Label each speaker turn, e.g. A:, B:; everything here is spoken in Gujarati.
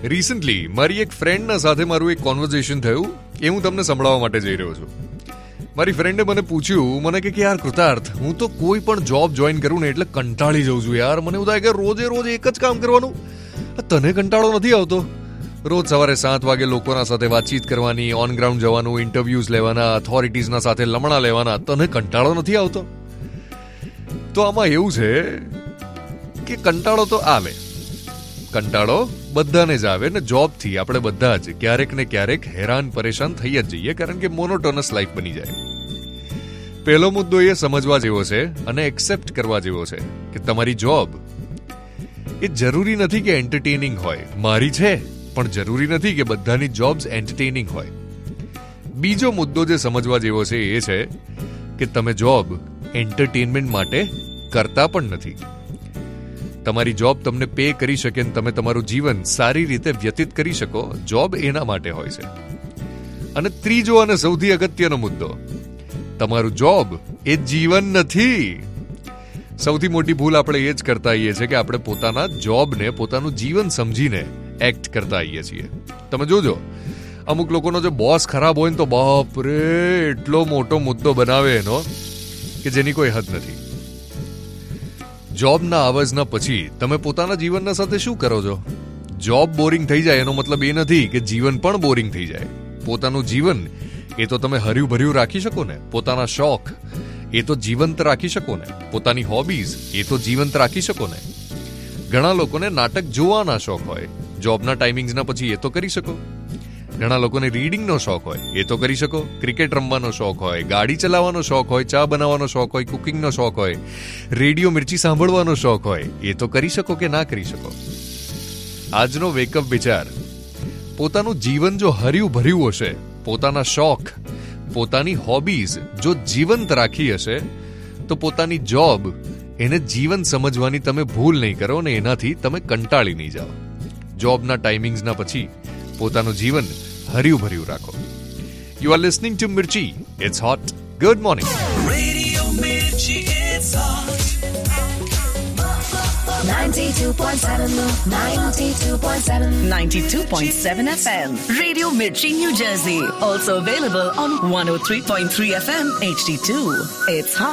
A: રિસન્ટલી મારી એક ફ્રેન્ડના સાથે મારું એક કોન્વર્ઝેશન થયું એ હું તમને સંભળાવવા માટે જઈ રહ્યો છું. મારી ફ્રેન્ડે મને પૂછ્યું, મને કે યાર કૃતાર્થ, હું તો કોઈ પણ જોબ જોઈન કરું ને એટલે કંટાળી જઉં છું યાર. મને એવું થાય કે રોજે રોજ એક જ કામ કરવાનું. તને કંટાળો નથી આવતો? રોજ સવારે 7 વાગે લોકોના સાથે વાતચીત કરવાની, ઓન ગ્રાઉન્ડ જવાનું, ઇન્ટરવ્યુઝ લેવાના, ઓથોરિટીઝના સાથે લમણા લેવાના, તને કંટાળો નથી આવતો? તો આમાં એવું છે કે કંટાળો તો આવે, કંટાળો બધાને જ આવે ને. જોબથી આપણે બધા જ ક્યારેક ને ક્યારેક હેરાન પરેશાન થઈ જ જઈએ, કારણ કે મોનોટોનસ લાઈફ બની જાય. પહેલો મુદ્દો એ સમજવા જેવો છે અને એક્સેપ્ટ કરવા જેવો છે કે તમારી જોબ એ જરૂરી નથી કે એન્ટરટેનિંગ હોય. મારી છે, પણ જરૂરી નથી કે બધાની જોબ્સ એન્ટરટેનિંગ હોય. બીજો મુદ્દો જે સમજવા જેવો છે એ છે કે તમે જોબ એન્ટરટેનમેન્ટ માટે કરતા પણ નથી. તમારી જોબ તમને પે કરી શકે ને તમે તમારું જીવન સારી રીતે વ્યતીત કરી શકો, જોબ એના માટે હોય છે. અને ત્રીજો અને સૌથી અગત્યનો મુદ્દો, તમારું જોબ એ જીવન નથી. સૌથી મોટી ભૂલ આપણે એ જ કરતા આવીએ છીએ કે આપણે પોતાના જોબને પોતાનું જીવન સમજીને એક્ટ કરતા આવીએ છીએ. તમે જોજો, અમુક લોકોનો જે બોસ ખરાબ હોય ને તો બાપ રે એટલો મોટો મુદ્દો બનાવે એનો કે જેની કોઈ હદ નથી. જોબના અવાજના પછી તમે પોતાના જીવનના સાથે શું કરો છો? જોબ બોરિંગ થઈ જાય એનો મતલબ એ નથી કે જીવન પણ બોરિંગ થઈ જાય. પોતાનું જીવન એ તો તમે હર્યું ભર્યું રાખી શકો ને. પોતાના શોખ એ તો જીવંત રાખી શકો ને. પોતાની હોબીઝ એ તો જીવંત રાખી શકો ને. ઘણા લોકોને નાટક જોવાના શોખ હોય, જોબના ટાઈમિંગ્સના પછી એ તો કરી શકો. ઘણા લોકોને રીડિંગનો શોખ હોય, એ તો કરી શકો. ક્રિકેટ રમવાનો શોખ હોય, ગાડી ચલાવવાનો શોખ હોય, ચા બનાવવાનો શોખ હોય, કુકિંગનો શોખ હોય, રેડિયો મિર્ચી સાંભળવાનો શોખ હોય, એ તો કરી શકો કે ના કરી શકો. આજનો વેકઅપ વિચાર, પોતાનું જીવન જો હર્યું ભર્યું હશે, પોતાના શોખ, પોતાની હોબીઝ જો જીવંત રાખી હશે, તો પોતાની જોબ એને જીવન સમજવાની તમે ભૂલ નહીં કરો ને એનાથી તમે કંટાળી નહીં જાઓ. જોબના ટાઈમિંગ્સના પછી પોતાનું જીવન હર્યું ભર્યું રાખો. You are listening to Mirchi, it's hot. Good morning.
B: Radio Mirchi, it's hot.
C: 92.7 92.7
D: 92.7 FM. Radio Mirchi, New Jersey. Also available on 103.3 FM HD2. It's hot.